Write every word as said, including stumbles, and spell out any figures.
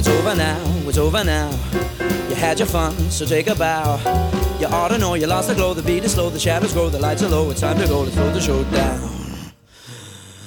It's over now, it's over now. You had your fun, so take a bow. You ought to know you lost the glow. The beat is slow, the shadows grow, the lights are low. It's time to go, let's throw the show down.